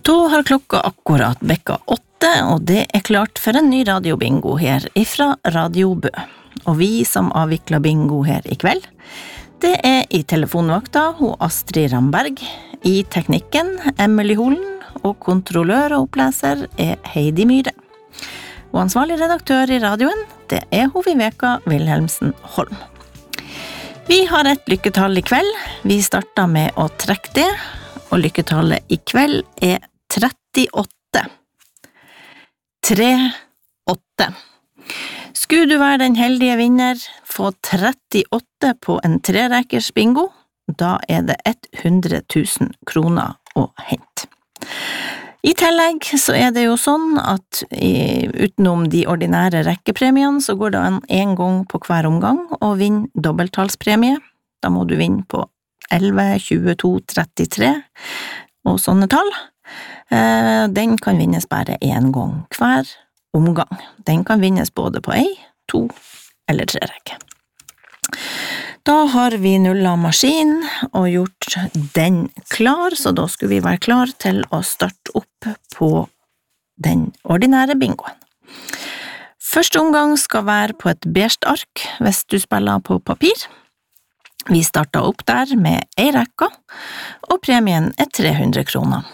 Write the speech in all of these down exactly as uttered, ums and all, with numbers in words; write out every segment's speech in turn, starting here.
Da har klokka akkurat bekka åtte, og det er klart for en ny radiobingo her ifra Radio Bø. Og vi som avvikler bingo her i kveld, det er i telefonvakta ho Astrid Ramberg, i teknikken Emily Holen, og kontrollør og oppleser er Heidi Myhre. Og ansvarlig redaktør i radioen, det er ho Viveka Wilhelmsen Holm. Vi har et lykketall i kveld. Vi starter med å trekke det, og lykketallet i kveld er trettiåtte. tre åtte. Skulle du være den heldige vinner, få trettiåtte på en trerekkers bingo, da er det hundre tusen kroner å hente. I tillegg så er det jo sånn at i, utenom de ordinære rekkepremiene så går det an en gang på hver omgang å vinne dobbelttalspremie. Da må du vinne på elleve, tjueto, trettitre og sånne tall. Den kan vinnes bare en gang hver omgang. Den kan vinnes både på ei, to eller tre rekke. Da har vi nullet maskin og gjort den klar, så da skulle vi være klar til å starte opp på den ordinære bingoen. Første omgang skal være på et beige ark hvis du spiller på papir. Vi starter opp der med ei rekka, og premien er tre hundre kroner.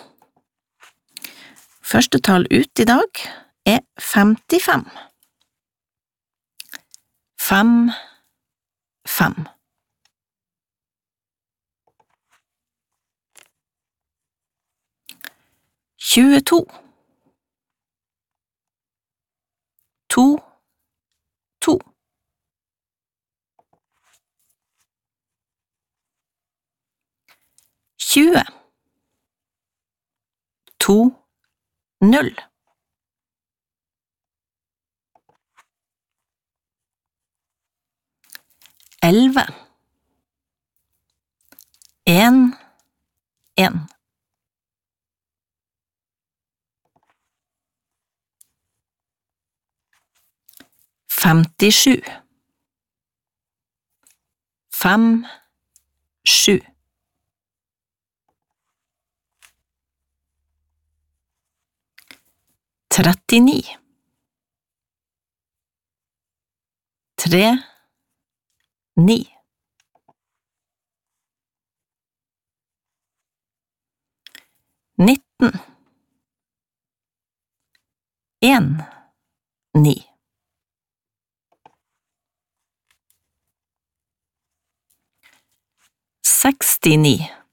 Første tall ut i dag er femtifem. Fem, fem. tjueto. To, to. tjue. To, null. elleve. En, en. Femtisju. Fem, sju. Trettini. Tre, ni. Nitten. En, ni. Sekstini.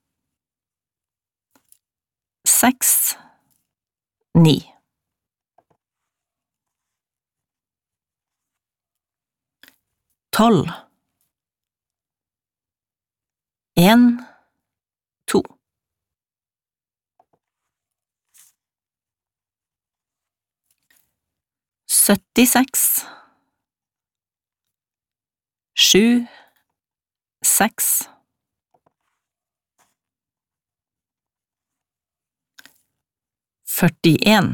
Seks, ni. Tolv. En, to. Syttiseks. Sju, seks. Førtien.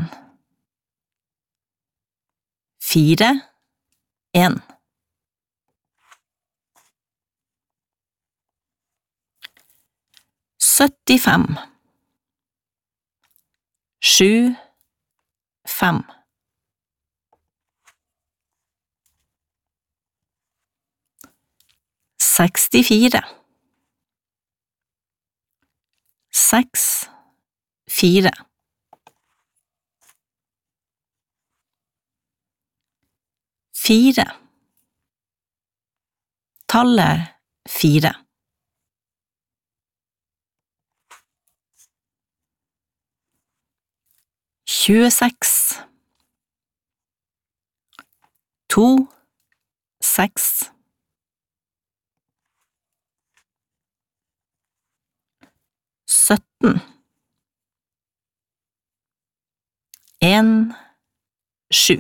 Fire, en. Syttifem. Sju, fem. Sekstifire. Seks, fire. Fire. Tallet fire. Tjueseks. To, seks. Sytten. En, sju.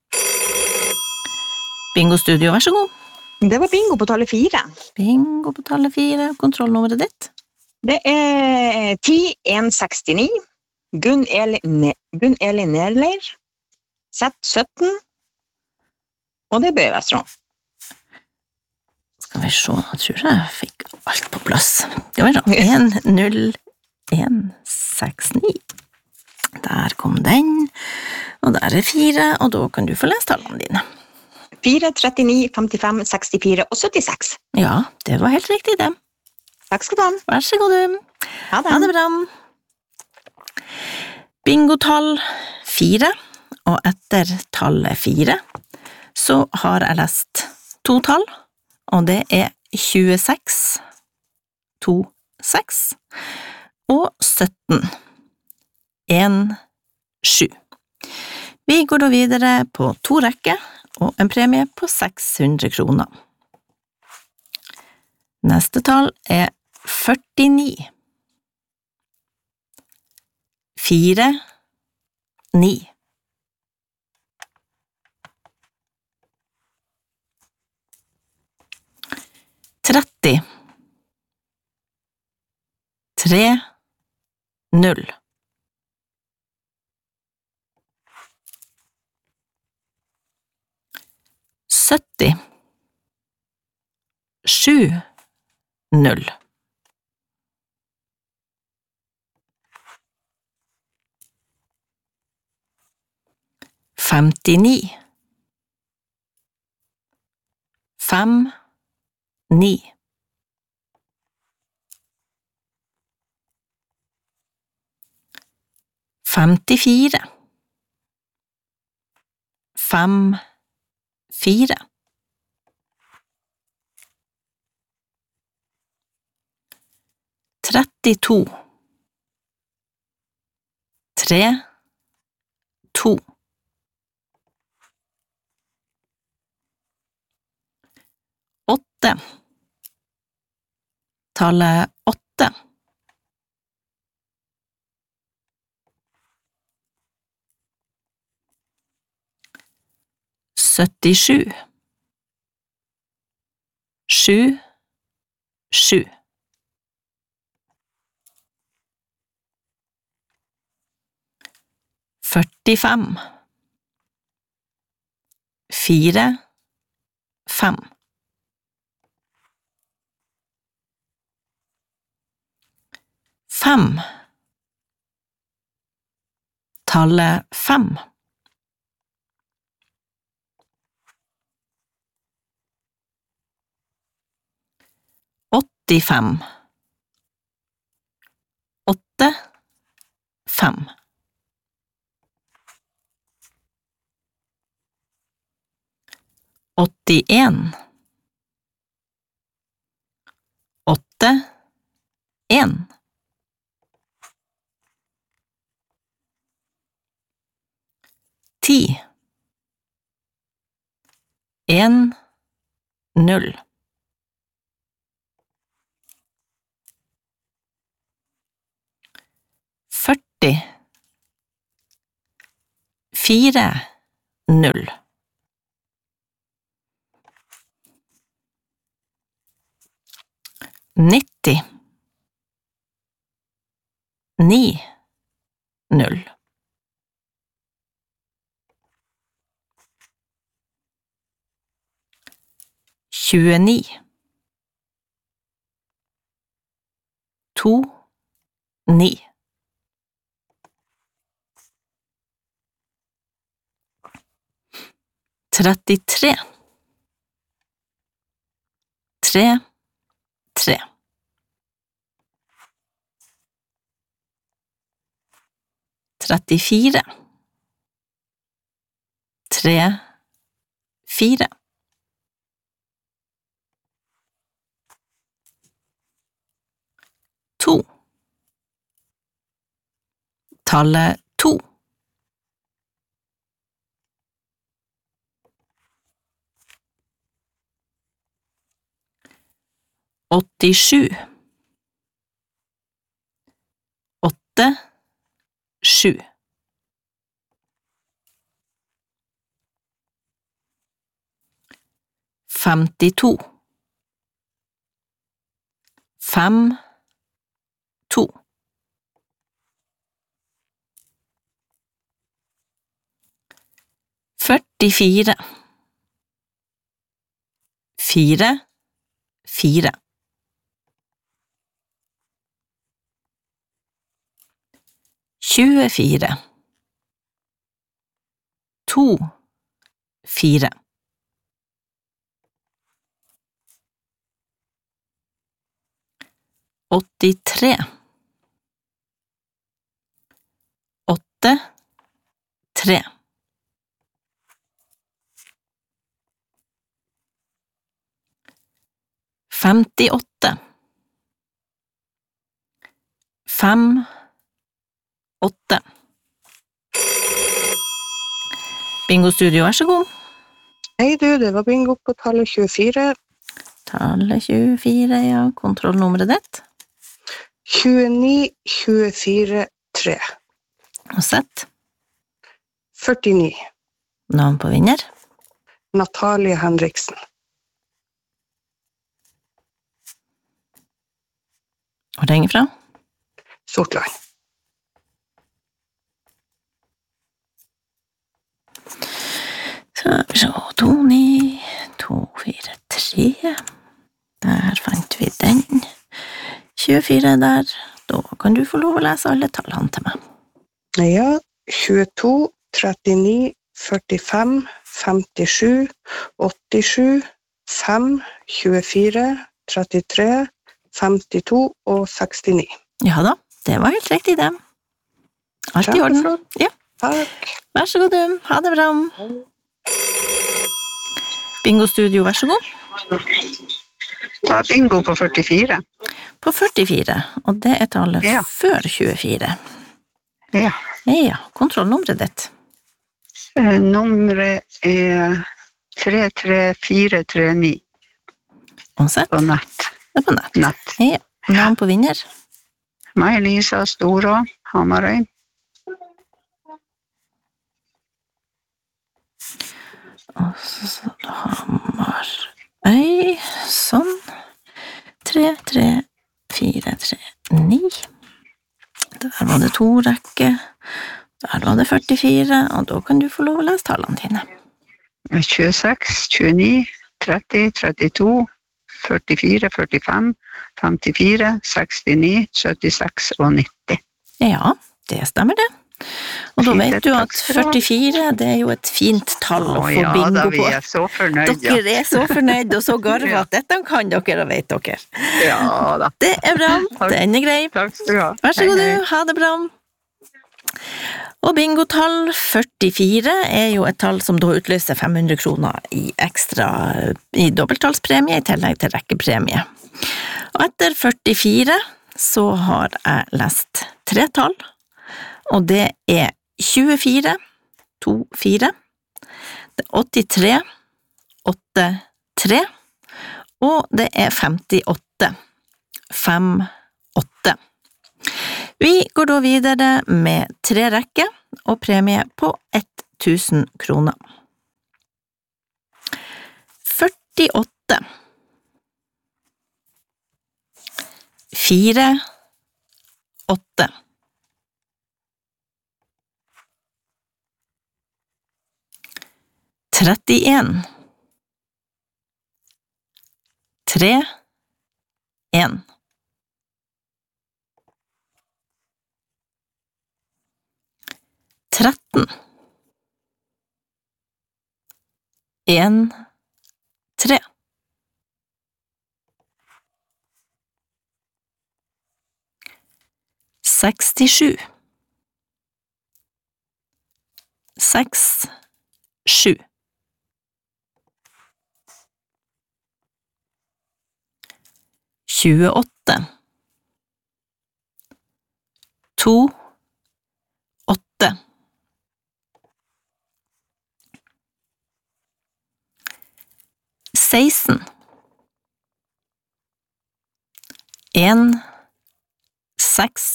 Bingo Studio, vær så god. Det var bingo på tallet fire. Bingo på tallet fire. Kontrollnummeret ditt? Det er ti en sekstini. Gunn Elin, Gunn Elin Nerleir. Z sytten. Og det er Bø Vestrån. Skal vi se, jeg tror jeg fikk alt på plass. Det var sånn en null en seks ni. Der kom den, og der er fire, og da kan du få lese tallene dine. fire, trettini, femtifem, sekstifire og syttiseks. Ja, det var helt riktig det. Takk skal du ha. Vær så god du. Ha det. Ha det bra. Bingotall fire, og etter tallet fire, så har jeg lest to tall, og det er tjueseks, to, seks, og sytten, en, sju. Vi går da videre på to rekker, og en premie på seks hundre kroner. Neste tall er førtini. Fire, ni. Tretti. Tre, null. Sytti. Sju, null. Femtini. Fem, ni. Femtifire. Fem, fire. Trettito. Tre, to. Åtte. Tallet åtte. Syttisju. Sju, sju. Førtifem. Fire, fem. Fem. Tallet fem. Åttifem. Åtte, fem. Åttien. Åtte, en. Ti. En, null. Førti. Fire, null. Nitti. Ni, null. Tjueni. To, ni. Trettitre. Tre, tre. Trettifire. Tre, fire. To. Tallet to. Åttisju. Åtte, sju. Femtito. Fem, to. Førtifire. Fire, fire. Tjuefire. to, fire. åttitre. åtte, tre. femtiåtte. Fem, åtte. Bingo Studio, vær så god. Hei du, det var bingo på tallet tjuefire. Tallet tjuefire, ja. Kontrollnummeret ditt. tjueni, tjuefire, tre. Og sett. førtini. Navn på vinner. Natalie Henriksen. Og det henger fra. Sortland. Så vi så, to, ni, to, fire, tre. Der fant vi den. tjuefire der. Da kan du få lov å lese alle tallene til meg. Ja, tjueto, trettini, førtifem, femtisju, åttisju, fem, tjuefire, trettitre, femtito og sekstini. Ja da, det var helt riktig det. Alt i orden. Kjempeflott. Ja. Takk. Vær så god du, ha det bra. Bingo Studio, vær så god. Det er bingo på førtifire. På førtifire, og det er tallet Ja. før tjuefire. Ja. Ja, kontrollnummeret ditt. Eh, Nummeret er tre tre fire tre ni Og sett, på nett. det er på nett. nett. Ja, navn på vinner. Meg, Lisa Storå, Hamarøy. Og så Hamarøy, sånn. tre tre fire tre ni. Der var det to rekker. Der var det førtifire, og da kan du få lov å lese tallene dine. tjueseks, tjueni, tretti, trettito, førtifire, førtifem, femtifire, sekstini, syttiseks og nitti. Ja, det stemmer det. Og da Fint, vet du takk at skal du ha. førtifire, det er jo et fint tall å Å få ja, bingo da vi på. er så fornøyd, ja. Dere er så fornøyd og så garvet Ja. at dette kan dere, og vet dere. Ja da. Det er bra, Takk. den er grei. Takk skal du ha. Vær så god Hei, hei. du, ha det bra. Og bingotall førtifire er jo et tall som da utløser fem hundre kroner i ekstra, i dobbelttallspremie, i tillegg til rekkepremie. Og etter førtifire så har jeg lest tre tall, og det er tjuefire, to, fire, det er åttitre, åtte, tre, og det er femtiåtte, fem, åtte. Vi går da videre med tre rekker og premie på tusen kroner. førtiåtte. Fire, åtte. trettien. Tre, en. tretten. En, tre. sekstisju. Seks, sju. tjueåtte. To, åtte. seksten. En, seks.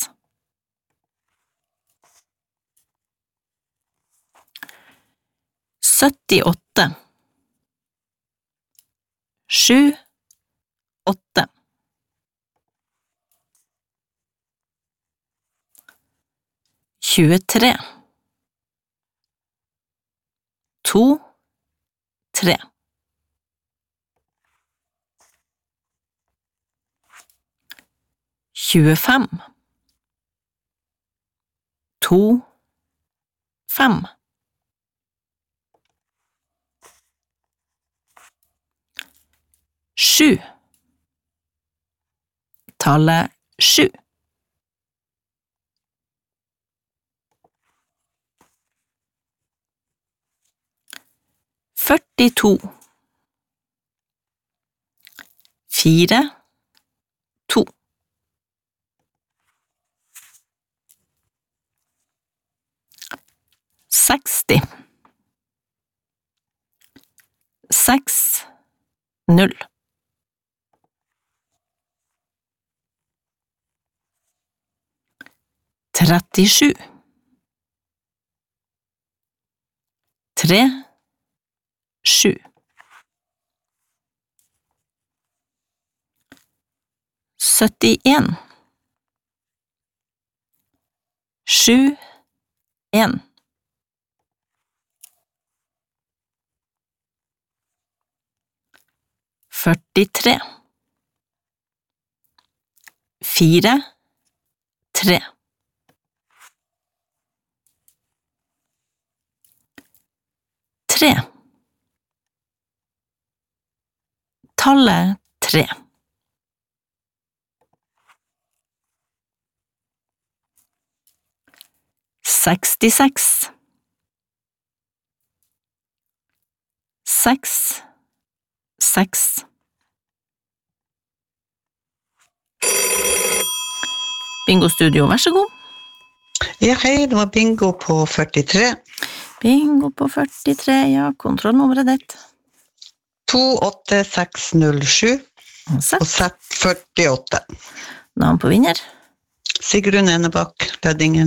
syttiåtte. Sju, åtte. tjuetre. To, tre. tjuefem. To, fem. sju. Tallet sju. Førtito. Fire, to. Seksti. Seks, null. Trettisju. Tre, sju. Syttien. Sju, en. Førtitre. Fire, tre. Tre. Tallet tre. Sekstiseks. Seks, seks. Bingo Studio, vær så god. Ja, hei, det var bingo på førtitre. Bingo på førtitre, ja, kontrollnummeret ditt. to åtte seks null sju Og og sett sett førtiåtte. navn på vinner. Sigrun Enebakk, Lødingen.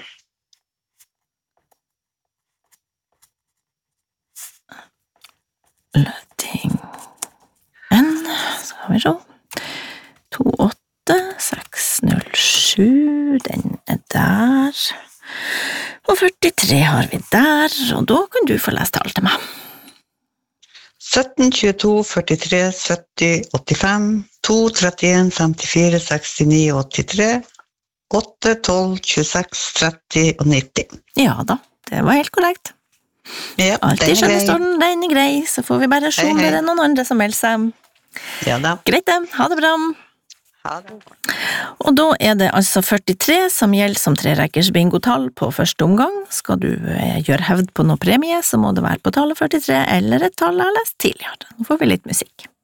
Løding N, skal vi se. to åtte seks null sju, den er der. Og førtitre har vi der, og da kan du få lese tall til meg. sytten tjueto førtitre sytti åttifem, to trettien femtifire sekstini åttitre, åtte tolv tjueseks tretti og nitti. Ja da, det var helt korrekt. Ja, Alt i den er grei. skjønnestorden, den er grei, så får vi bare se om Hei, hei. det er noen andre som melder seg. Ja da. Greit det, ha det bra. Ha det. Og da er det altså førtitre som gjelder som trerekkers bingotall på første omgang. Skal du eh, gjøre hevd på noe premie, så må det være på tallet førtitre eller et tall jeg har lest tidligere. Nå får vi litt musikk.